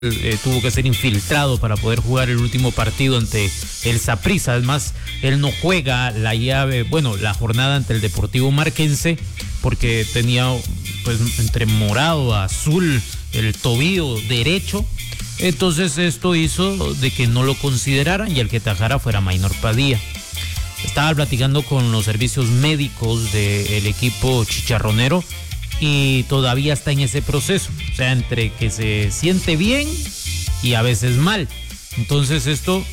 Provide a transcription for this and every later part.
tuvo que ser infiltrado para poder jugar el último partido ante el Saprissa. Además, él no juega la jornada ante el Deportivo Marquense porque tenía pues entre morado a azul el tobillo derecho. Entonces esto hizo de que no lo consideraran y el que tajara fuera Maynor Padilla. Estaba platicando con los servicios médicos del equipo chicharronero y todavía está en ese proceso, o sea, entre que se siente bien y a veces mal. Entonces esto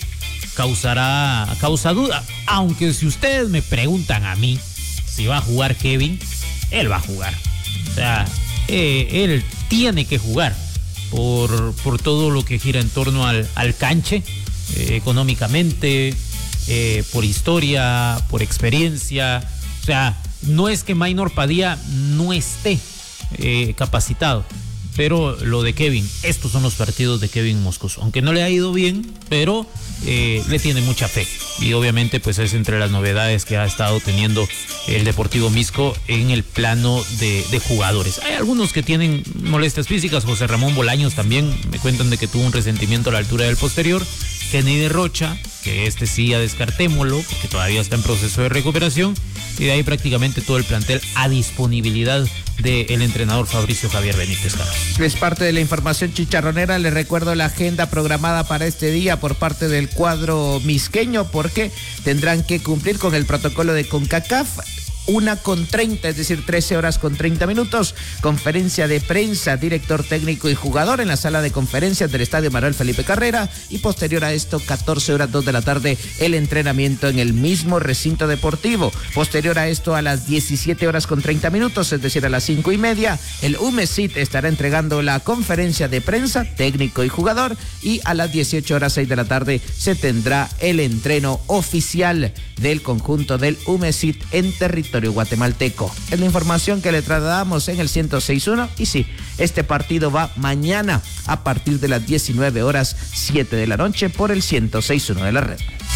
causa duda, aunque si ustedes me preguntan a mí si va a jugar Kevin, él va a jugar. O sea, él tiene que jugar por todo lo que gira en torno al canche, económicamente, por historia, por experiencia. O sea, no es que Maynor Padilla no esté capacitado, pero lo de Kevin, estos son los partidos de Kevin Moscoso, aunque no le ha ido bien, pero le tiene mucha fe y obviamente pues es entre las novedades que ha estado teniendo el Deportivo Misco en el plano de jugadores. Hay algunos que tienen molestias físicas. José Ramón Bolaños también me cuentan de que tuvo un resentimiento a la altura del posterior. Kennedy Rocha, que sí ya descartémoslo porque todavía está en proceso de recuperación, y de ahí prácticamente todo el plantel a disponibilidad del entrenador Fabricio Javier Benítez. Es parte de la información chicharronera. Les recuerdo la agenda programada para este día por parte del cuadro misqueño, porque tendrán que cumplir con el protocolo de CONCACAF. 1:30, es decir, 13:30. Conferencia de prensa, director técnico y jugador en la sala de conferencias del Estadio Manuel Felipe Carrera, y posterior a esto, 14:02 de la tarde, el entrenamiento en el mismo recinto deportivo. Posterior a esto, a las 17:30, es decir, a las 5:30, el UMESIT estará entregando la conferencia de prensa, técnico y jugador, y a las 18:06 de la tarde se tendrá el entreno oficial del conjunto del UMESIT en territorio guatemalteco. Es la información que le trasladamos en el 106.1. Y sí, este partido va mañana a partir de las 19:07 de la noche por el 106.1 de la red.